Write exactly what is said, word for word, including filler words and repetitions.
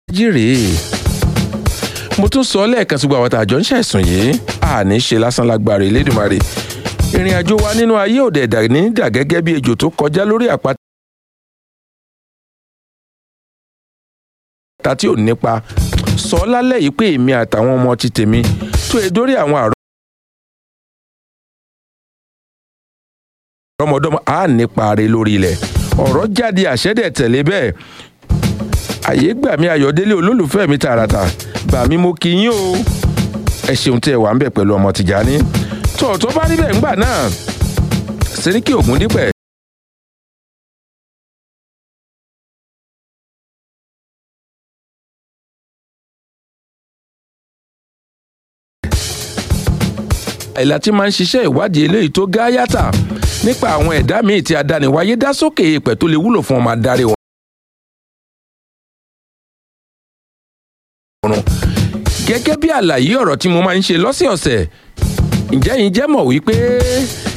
jíire mo tún sọ lẹ́ẹ̀kan ṣùgbọ́n àwọn àjọ ń ṣàìsùn yìí àní ṣe lásán lágbára Elédùmarè ìrìn àjò wa nínú ayé òde ẹ̀dà ní dà gẹ́gẹ́ bí ejò tó kọjá lórí àpáta tí ò nípa sọ lálẹ́ yìí pé èmi àtàwọn ọmọ ti tèmi tó e dórí àwọn àrọ́ ọmọdọ́mọ á nípa rẹ lórí ilẹ̀ ọ̀rọ̀ jáde àṣẹ́dẹ̀ tẹ̀lé bẹ́ẹ̀ àyè gbà mí Ayọ̀délé olólùfẹ́ mi tààràtà gbà mí mo kí yín o ẹ ṣeun tẹ́ ẹ wà ń bẹ̀ pẹ̀lú ọmọ Tìjání tó tó bá níbẹ̀ ńgbà náà Sẹ́ríkì Ògúndípẹ̀ ìlà tí máa ń ṣiṣẹ́ ìwádìí eléyìí tó gáyàtà nípa àwọn ẹ̀dá míì tí adániwáyé dá sókè èèpẹ̀ tó lè wúlò fún ọmọ adarí wọn. gẹ́gẹ́ bí àlàyé ọ̀rọ̀ tí mo máa ń ṣe lọ́sẹ̀ọ̀sẹ̀ ǹjẹ́ yín jẹ́ mọ̀ wípé